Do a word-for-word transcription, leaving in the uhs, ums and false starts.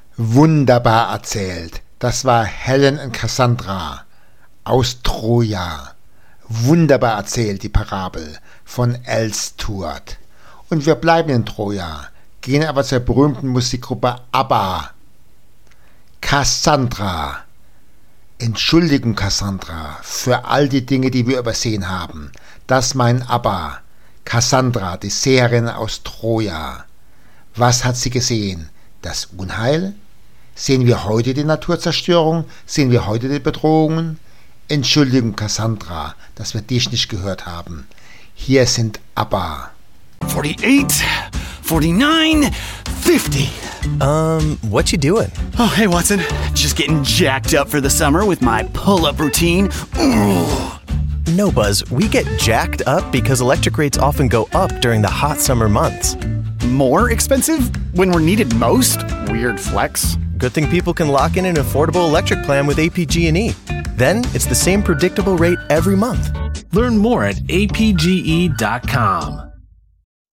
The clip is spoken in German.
Wunderbar erzählt. Das war Helen und Cassandra aus Troja. Wunderbar erzählt, die Parabel von Al Stewart. Und wir bleiben in Troja, gehen aber zur berühmten Musikgruppe ABBA. Cassandra. Entschuldigung, Cassandra, für all die Dinge, die wir übersehen haben. Das mein ABBA. Cassandra, die Seherin aus Troja. Was hat sie gesehen? Das Unheil? Sehen wir heute die Naturzerstörung? Sehen wir heute die Bedrohungen? Entschuldigung, Cassandra, dass wir dich nicht gehört haben. Hier sind ABBA. forty-eight, forty-nine, fifty. Um, what you doing? Oh, hey, Watson. Just getting jacked up for the summer with my pull-up routine. Ooh. No, Buzz, we get jacked up because electric rates often go up during the hot summer months. More expensive when we're needed most? Weird flex. Good thing people can lock in an affordable electric plan with A P G and E. Then it's the same predictable rate every month. Learn more at A P G E dot com.